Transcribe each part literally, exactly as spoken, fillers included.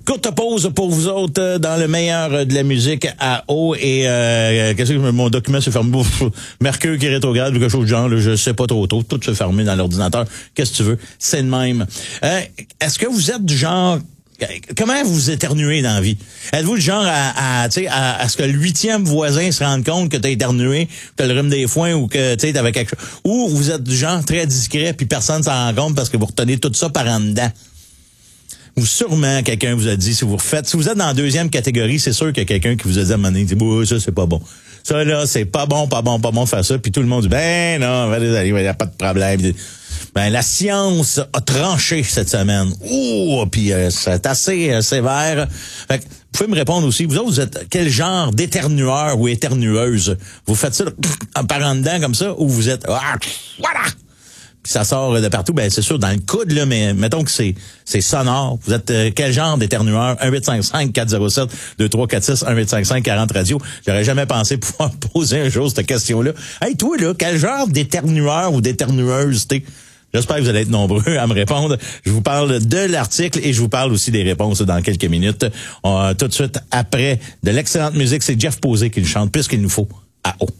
Courte pause pour vous autres euh, dans le meilleur de la musique à eau. Et euh, qu'est-ce que mon document se ferme? Mercure qui est rétrograde ou quelque chose du genre, là, je sais pas trop tôt. Tout se ferme dans l'ordinateur. Qu'est-ce que tu veux? C'est le même. Euh, est-ce que vous êtes du genre... Comment vous éternuez dans la vie? Êtes-vous le genre à, à, tu sais, à, à ce que le huitième voisin se rende compte que t'as éternué, que t'as le rhume des foins ou que tu sais t'avais quelque chose? Ou vous êtes du genre très discret puis personne s'en rend compte parce que vous retenez tout ça par en dedans? Ou sûrement quelqu'un vous a dit, si vous refaites, si vous êtes dans la deuxième catégorie, c'est sûr qu'il y a quelqu'un qui vous a dit à un moment donné, dit, bon, ça c'est pas bon. Ça là, c'est pas bon, pas bon, pas bon de faire ça. Puis tout le monde dit, ben non, il n'y a pas de problème. Ben la science a tranché cette semaine. Ouh, puis euh, c'est assez euh, sévère. Fait que, vous pouvez me répondre aussi, vous autres, vous êtes quel genre d'éternueur ou éternueuse? Vous faites ça là, en par en dedans comme ça, ou vous êtes, ah, voilà! Puis ça sort de partout, ben c'est sûr, dans le coude, là, mais mettons que c'est c'est sonore. Vous êtes euh, quel genre d'éternueur? un huit cinq cinq quatre zéro sept deux trois quatre six un huit cinq cinq quarante radio. J'aurais jamais pensé pouvoir poser un jour cette question-là. Hey, toi, là, quel genre d'éternueur ou d'éternueuse t'es? J'espère que vous allez être nombreux à me répondre. Je vous parle de l'article et je vous parle aussi des réponses dans quelques minutes. Euh, tout de suite après de l'excellente musique, c'est Jeff Posé qui le chante, puisqu'il nous faut à eau.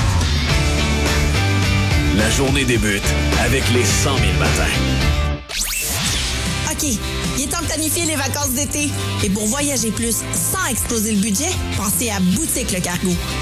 La journée débute avec les cent mille matins. OK, il est temps de planifier les vacances d'été. Et pour voyager plus sans exploser le budget, pensez à Boutique Le Cargo.